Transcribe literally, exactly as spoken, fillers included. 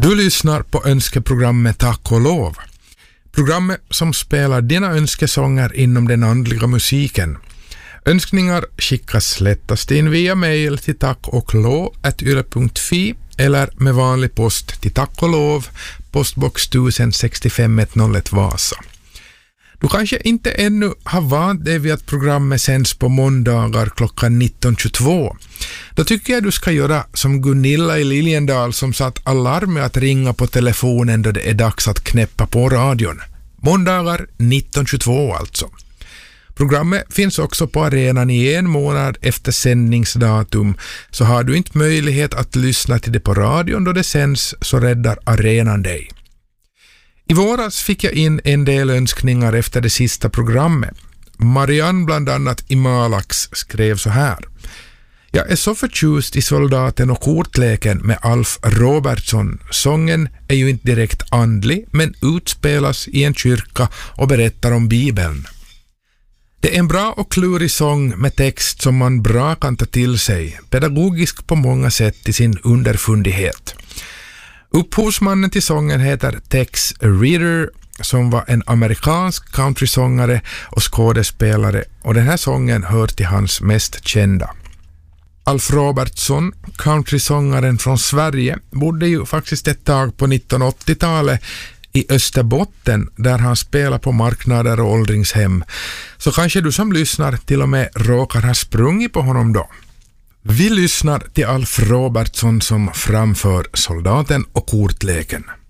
Du lyssnar på önskeprogrammet Tack och lov. Programmet som spelar dina önskesånger inom den andliga musiken. Önskningar skickas lättast in via mail till tack och lov at yle punkt fi eller med vanlig post till Tack och lov, postbox tusen sextiofem ett noll ett Vasa. Du kanske inte ännu har vant dig vid att programmet sänds på måndagar klockan nitton tjugotvå. Då tycker jag du ska göra som Gunilla i Liljendal som satt alarm med att ringa på telefonen då det är dags att knäppa på radion. Måndagar nitton tjugotvå alltså. Programmet finns också på arenan i en månad efter sändningsdatum, så har du inte möjlighet att lyssna till det på radion då det sänds så räddar arenan dig. I våras fick jag in en del önskningar efter det sista programmet. Marianne bland annat i Malax skrev så här. Jag är så förtjust i Soldaten och kortleken med Alf Robertson. Sången är ju inte direkt andlig men utspelas i en kyrka och berättar om Bibeln. Det är en bra och klurig sång med text som man bra kan ta till sig, pedagogisk på många sätt i sin underfundighet. Upphovsmannen till sången heter Tex Reader som var en amerikansk countrysångare och skådespelare, och den här sången hör till hans mest kända. Alf Robertson, countrysångaren från Sverige, bodde ju faktiskt ett tag på nittonhundraåttiotalet i Österbotten där han spelar på marknader och åldringshem. Så kanske du som lyssnar till och med råkar ha sprungit på honom då. Vi lyssnar till Alf Robertson som framför Soldaten och kortleken.